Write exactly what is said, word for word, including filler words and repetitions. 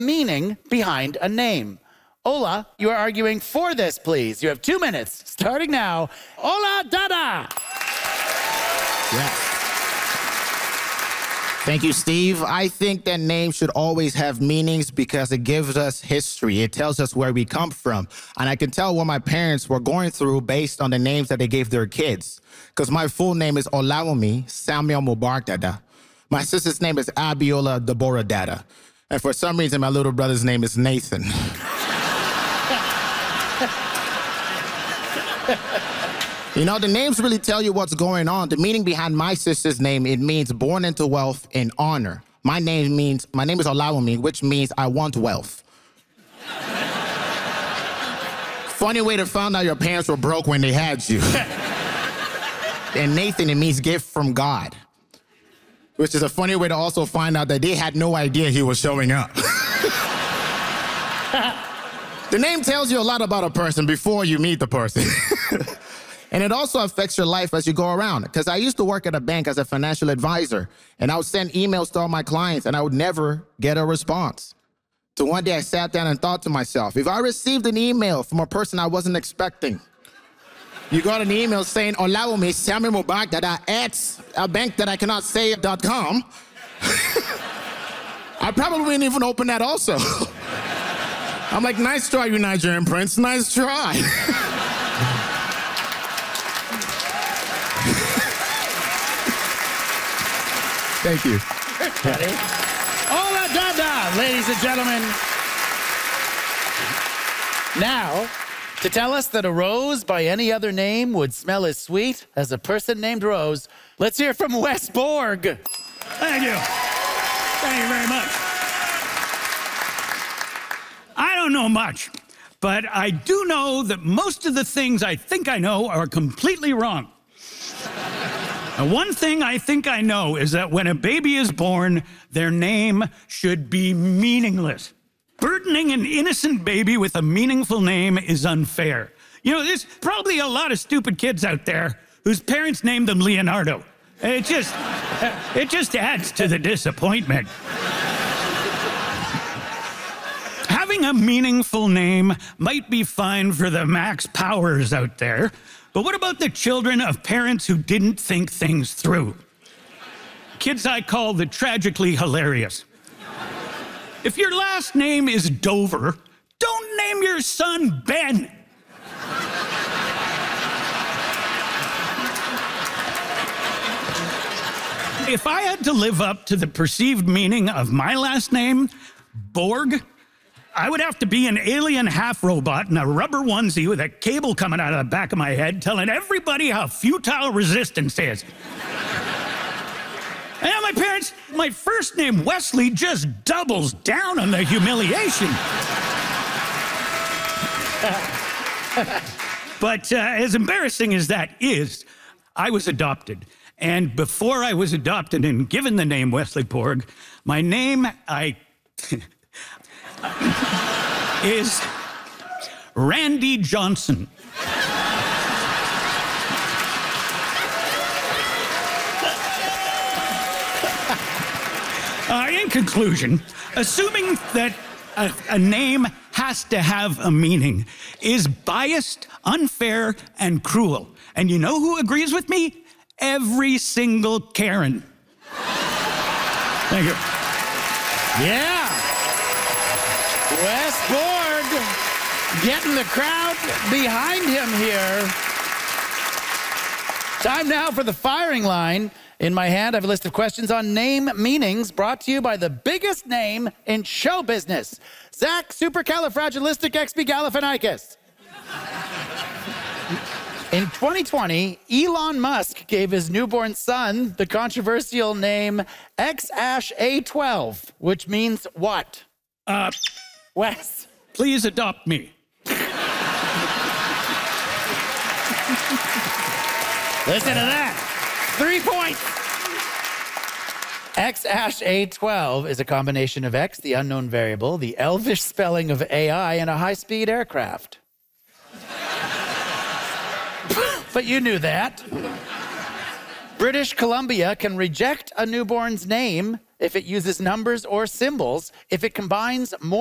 meaning behind a name. Ola, you are arguing for this, please. You have two minutes, starting now. Ola Dada! Yes. Thank you, Steve. I think that names should always have meanings because it gives us history. It tells us where we come from. And I can tell what my parents were going through based on the names that they gave their kids. Because my full name is Olawumi Samuel Mubarak Dada. My sister's name is Abiola Deborah Dada. And for some reason, my little brother's name is Nathan. You know, the names really tell you what's going on. The meaning behind my sister's name, it means born into wealth and honor. My name means, my name is Olawumi, which means I want wealth. Funny way to find out your parents were broke when they had you. And Nathan, it means gift from God. Which is a funny way to also find out that they had no idea he was showing up. The name tells you a lot about a person before you meet the person. And it also affects your life as you go around. Because I used to work at a bank as a financial advisor, and I would send emails to all my clients, and I would never get a response. So one day I sat down and thought to myself, if I received an email from a person I wasn't expecting, you got an email saying, Olawumi Samuel Mubarak Dada at a bank that I cannot say dot com, I probably wouldn't even open that also. I'm like, nice try, you Nigerian prince, nice try. Thank you. Ready? Ola Dada, ladies and gentlemen. Now, to tell us that a rose by any other name would smell as sweet as a person named Rose, let's hear from Wes Borg. Thank you. Thank you very much. I don't know much, but I do know that most of the things I think I know are completely wrong. And one thing I think I know is that when a baby is born, their name should be meaningless. Burdening an innocent baby with a meaningful name is unfair. You know, there's probably a lot of stupid kids out there whose parents named them Leonardo. It just, it just adds to the disappointment. Having a meaningful name might be fine for the Max Powers out there, but what about the children of parents who didn't think things through? Kids I call the tragically hilarious. If your last name is Dover, don't name your son Ben. If I had to live up to the perceived meaning of my last name, Borg, I would have to be an alien half-robot in a rubber onesie with a cable coming out of the back of my head telling everybody how futile resistance is. And my parents, my first name, Wesley, just doubles down on the humiliation. But uh, as embarrassing as that is, I was adopted. And before I was adopted and given the name Wesley Borg, my name, I... is Randy Johnson. uh, in conclusion, assuming that a, a name has to have a meaning is biased, unfair, and cruel. And you know who agrees with me? Every single Karen. Thank you. Yeah. Wes Borg getting the crowd behind him here. Time now for the firing line. In my hand, I have a list of questions on name meanings brought to you by the biggest name in show business, Zach Supercalifragilisticexpialidocious. In twenty twenty, Elon Musk gave his newborn son the controversial name X A A twelve, which means what? Uh... Wes. Please adopt me. Listen to that. Three points. X A A twelve is a combination of X, the unknown variable, the elvish spelling of A I, and a high-speed aircraft. But you knew that. British Columbia can reject a newborn's name if it uses numbers or symbols, if it combines more